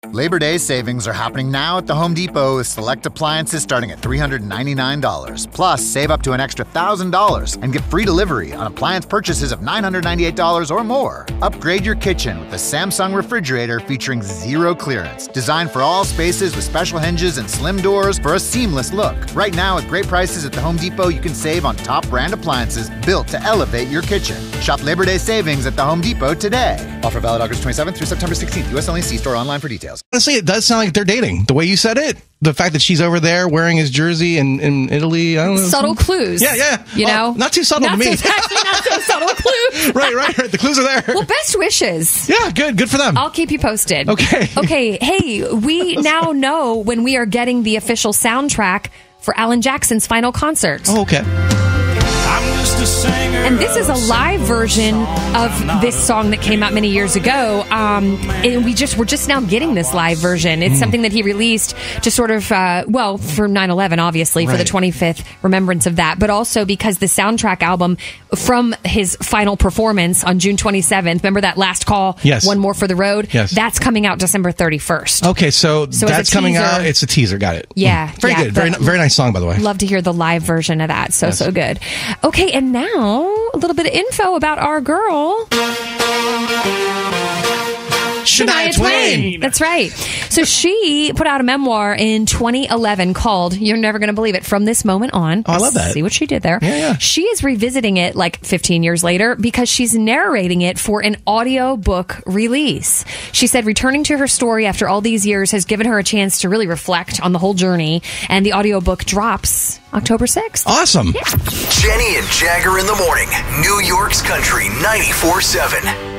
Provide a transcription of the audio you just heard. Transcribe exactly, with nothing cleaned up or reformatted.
Labor Day savings are happening now at the Home Depot with select appliances starting at three hundred ninety-nine dollars. Plus, save up to an extra one thousand dollars and get free delivery on appliance purchases of nine hundred ninety-eight dollars or more. Upgrade your kitchen with the Samsung refrigerator featuring zero clearance. Designed for all spaces with special hinges and slim doors for a seamless look. Right now, at great prices at the Home Depot, you can save on top brand appliances built to elevate your kitchen. Shop Labor Day savings at the Home Depot today. Offer valid August twenty-seventh through September sixteenth. U S only. See store online for details. Honestly, it does sound like they're dating. The way you said it. The fact that she's over there wearing his jersey in, in Italy. I don't know. Subtle clues. Yeah, yeah. You oh, know? Not too subtle not to me. So, actually, not so subtle clues. right, right, right. The clues are there. Well, best wishes. Yeah, good. Good for them. I'll keep you posted. Okay. Okay. Hey, we now know when we are getting the official soundtrack for Alan Jackson's final concert. Oh, okay. And this is a live version of this song that came out many years ago. Um, and we just, we're just now getting this live version. It's mm. something that he released to sort of, uh, well, for nine eleven, obviously, right. for the twenty-fifth remembrance of that, but also because the soundtrack album from his final performance on June twenty-seventh, remember that last call? Yes. One More for the Road? Yes. That's coming out December thirty-first. Okay, so, so that's coming out. It's a teaser. Got it. Yeah. Mm. Very yeah, good. Very, very nice song, by the way. Love to hear the live version of that. So, yes. so good. Okay, and now a little bit of info about our girl. Shania Twain. That's right. So she put out a memoir in twenty eleven called You're Never Gonna Believe It, From This Moment On. Oh, I love that. See what she did there. Yeah, yeah. She is revisiting it like fifteen years later because she's narrating it for an audio book release. She said returning to her story after all these years has given her a chance to really reflect on the whole journey, and the audio book drops October sixth. Awesome. Yeah. Jenny and Jagger in the morning. New York's Country ninety-four seven.